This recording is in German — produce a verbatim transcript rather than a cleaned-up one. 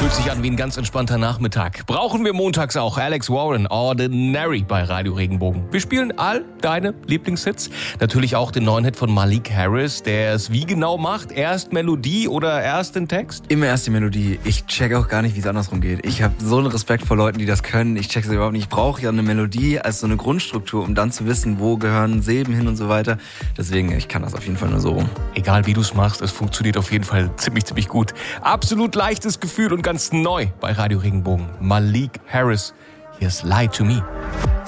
Fühlt sich an wie ein ganz entspannter Nachmittag. Brauchen wir montags auch Alex Warren, Ordinary bei Radio Regenbogen. Wir spielen all deine Lieblingshits. Natürlich auch den neuen Hit von Malik Harris, der es wie genau macht. Erst Melodie oder erst den Text? Immer erst die Melodie. Ich check auch gar nicht, wie es andersrum geht. Ich habe so einen Respekt vor Leuten, die das können. Ich check es überhaupt nicht. Ich brauche ja eine Melodie als so eine Grundstruktur, um dann zu wissen, wo gehören Silben hin und so weiter. Deswegen, ich kann das auf jeden Fall nur so rum. Egal wie du es machst, es funktioniert auf jeden Fall ziemlich, ziemlich gut. Absolut leichtes Gefühl und ganz neu bei Radio Regenbogen. Malik Harris, hier ist Lie to Me.